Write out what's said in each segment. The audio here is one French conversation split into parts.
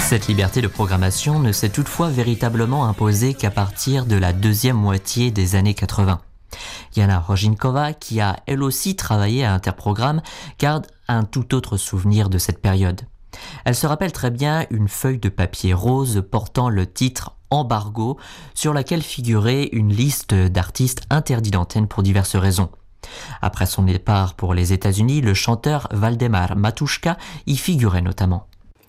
Cette liberté de programmation ne s'est toutefois véritablement imposée qu'à partir de la deuxième moitié des années 80. Jana Rožiňková, qui a elle aussi travaillé à Interprogramme, garde un tout autre souvenir de cette période. Elle se rappelle très bien une feuille de papier rose portant le titre « Embargo » sur laquelle figurait une liste d'artistes interdits d'antenne pour diverses raisons. Après son départ pour les États-Unis, le chanteur Valdemar Matuška y figurait notamment.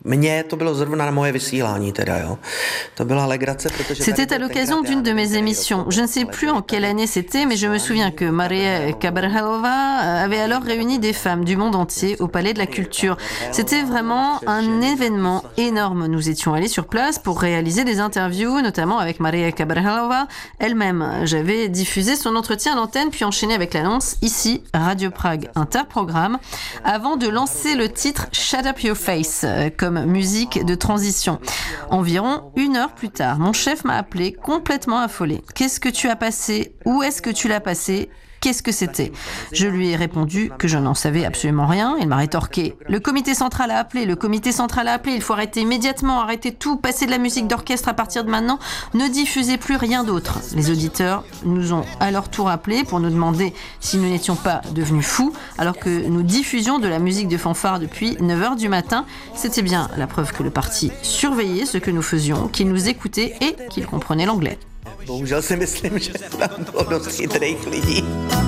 C'était à l'occasion d'une de mes émissions. Je ne sais plus en quelle année c'était, mais je me souviens que Maria Kabrhelová avait alors réuni des femmes du monde entier au Palais de la Culture. C'était vraiment un événement énorme. Nous étions allés sur place pour réaliser des interviews, notamment avec Maria Kabrhelová elle-même. J'avais diffusé son entretien à l'antenne, puis enchaîné avec l'annonce ici, Radio Prague Interprogramme, avant de lancer le titre Shut Up Your Face, comme musique de transition. Environ 1 heure plus tard, mon chef m'a appelé complètement affolé. « Qu'est-ce que tu as passé ? Où est-ce que tu l'as passé ? Qu'est-ce que c'était ?» Je lui ai répondu que je n'en savais absolument rien. Il m'a rétorqué « Le comité central a appelé, il faut arrêter immédiatement, arrêter tout, passer de la musique d'orchestre à partir de maintenant, ne diffusez plus rien d'autre. » Les auditeurs nous ont à leur tour appelés pour nous demander si nous n'étions pas devenus fous, alors que nous diffusions de la musique de fanfare depuis 9h du matin. C'était bien la preuve que le parti surveillait ce que nous faisions, qu'il nous écoutait et qu'il comprenait l'anglais. Bohužel si myslím, že tam bylo dost chytrých lidí.